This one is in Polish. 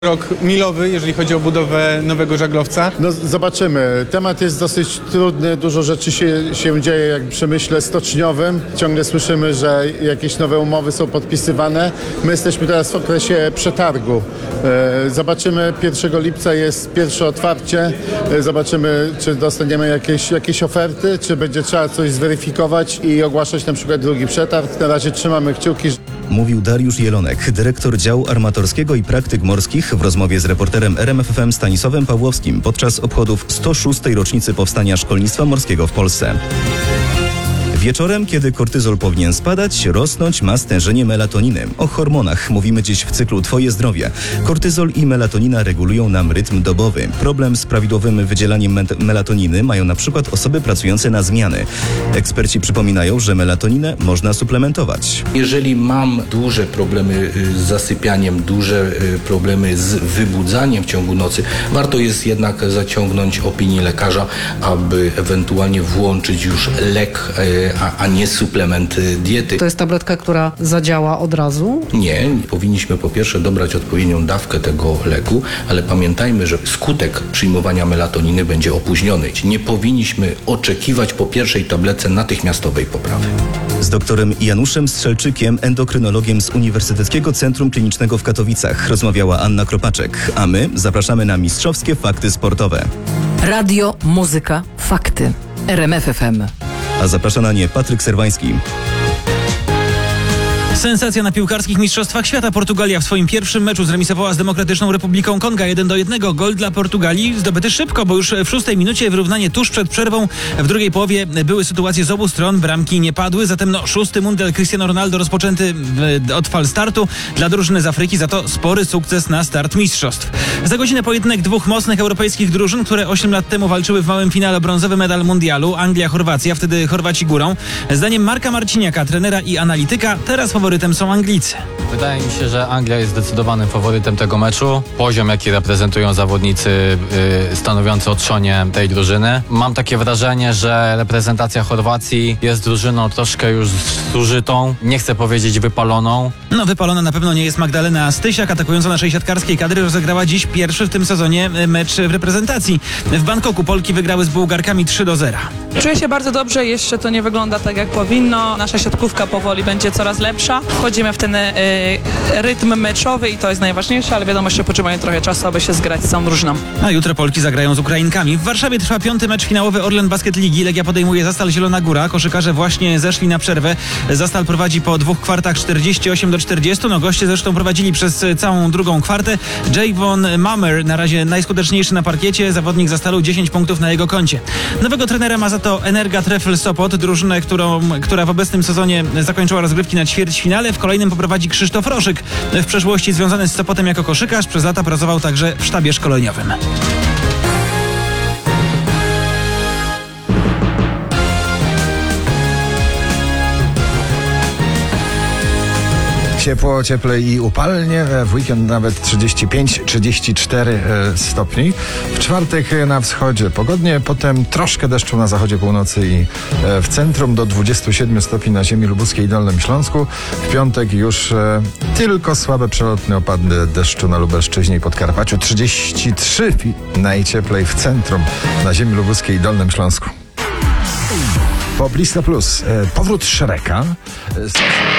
Rok milowy, jeżeli chodzi o budowę nowego żaglowca. No zobaczymy. Temat jest dosyć trudny, dużo rzeczy się dzieje, jak w przemyśle stoczniowym. Ciągle słyszymy, że jakieś nowe umowy są podpisywane. My jesteśmy teraz w okresie przetargu. Zobaczymy, 1 lipca jest pierwsze otwarcie. Zobaczymy, czy dostaniemy jakieś oferty, czy będzie trzeba coś zweryfikować i ogłaszać na przykład drugi przetarg. Na razie trzymamy kciuki. Mówił Dariusz Jelonek, dyrektor działu armatorskiego i praktyk morskich w rozmowie z reporterem RMF FM Stanisławem Pawłowskim podczas obchodów 106. rocznicy powstania szkolnictwa morskiego w Polsce. Wieczorem, kiedy kortyzol powinien spadać, rosnąć ma stężenie melatoniny. O hormonach mówimy dziś w cyklu Twoje zdrowie. Kortyzol i melatonina regulują nam rytm dobowy. Problem z prawidłowym wydzielaniem melatoniny mają na przykład osoby pracujące na zmiany. Eksperci przypominają, że melatoninę można suplementować. Jeżeli mam duże problemy z zasypianiem, duże problemy z wybudzaniem w ciągu nocy, warto jest jednak zaciągnąć opinię lekarza, aby ewentualnie włączyć już lek, a nie suplement diety. To jest tabletka, która zadziała od razu? Nie, powinniśmy po pierwsze dobrać odpowiednią dawkę tego leku, ale pamiętajmy, że skutek przyjmowania melatoniny będzie opóźniony. Nie powinniśmy oczekiwać po pierwszej tabletce natychmiastowej poprawy. Z doktorem Januszem Strzelczykiem, endokrynologiem z Uniwersyteckiego Centrum Klinicznego w Katowicach rozmawiała Anna Kropaczek, a my zapraszamy na mistrzowskie fakty sportowe. Radio, muzyka, fakty. RMF FM. A zaprasza na nie Patryk Serwański. Sensacja na piłkarskich mistrzostwach świata. Portugalia w swoim pierwszym meczu zremisowała z Demokratyczną Republiką Konga 1-1. Gol dla Portugalii zdobyty szybko, bo już w 6 minucie wyrównanie tuż przed przerwą. W drugiej połowie były sytuacje z obu stron, bramki nie padły, zatem 6. mundial Cristiano Ronaldo rozpoczęty od fal startu dla drużyny z Afryki, za to spory sukces na start mistrzostw. Za godzinę pojedynek dwóch mocnych europejskich drużyn, które 8 lat temu walczyły w małym finale o brązowy medal mundialu. Anglia-Chorwacja, wtedy Chorwaci górą. Zdaniem Marka Marciniaka, trenera i analityka, teraz faworytem są Anglicy. Wydaje mi się, że Anglia jest zdecydowanym faworytem tego meczu. Poziom, jaki reprezentują zawodnicy stanowiący otrzonie tej drużyny. Mam takie wrażenie, że reprezentacja Chorwacji jest drużyną troszkę już zużytą. Nie chcę powiedzieć wypaloną. No wypalona na pewno nie jest Magdalena Stysiak, atakująca naszej siatkarskiej kadry rozegrała dziś pierwszy w tym sezonie mecz w reprezentacji. W Bangkoku Polki wygrały z Bułgarkami 3-0. Czuję się bardzo dobrze, jeszcze to nie wygląda tak jak powinno. Nasza siatkówka powoli będzie coraz lepsza. Wchodzimy w ten rytm meczowy i to jest najważniejsze, ale wiadomo, że potrzebują trochę czasu, aby się zgrać z całą drużyną. A jutro Polki zagrają z Ukrainkami. W Warszawie trwa 5. mecz finałowy Orlen Basket Ligi. Legia podejmuje Zastal Zielona Góra. Koszykarze właśnie zeszli na przerwę. Zastal prowadzi po 2 kwartach 48-40. No goście zresztą prowadzili przez całą drugą kwartę. Javon Mummer na razie najskuteczniejszy na parkiecie. Zawodnik Zastalu 10 punktów na jego koncie. Nowego trenera ma za to Energa Trefl Sopot, drużynę, która w obecnym sezonie zakończyła rozgrywki na ćwierćfinale. W kolejnym poprowadzi Krzysztof Roszyk. W przeszłości związany z Sopotem jako koszykarz, przez lata pracował także w sztabie szkoleniowym. Ciepło, cieplej i upalnie. W weekend nawet 35-34 stopni. W czwartek na wschodzie pogodnie, potem troszkę deszczu na zachodzie, północy i w centrum, do 27 stopni na ziemi lubuskiej i Dolnym Śląsku. W piątek już tylko słabe przelotne opady deszczu na Lubelszczyźnie i Podkarpaciu. 33 najcieplej w centrum na ziemi lubuskiej i Dolnym Śląsku. Poplista Plus. Powrót Shreka.